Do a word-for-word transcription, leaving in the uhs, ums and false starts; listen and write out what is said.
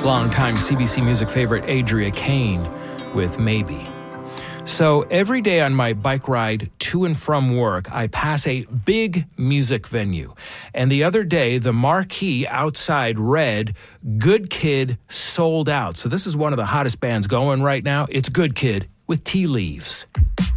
Longtime C B C music favorite Adria Kane with Maybe. So every day on my bike ride to and from work, I pass a big music venue. And the other day, the marquee outside read, Good Kid sold out. So this is one of the hottest bands going right now. It's Good Kid with Tea Leaves.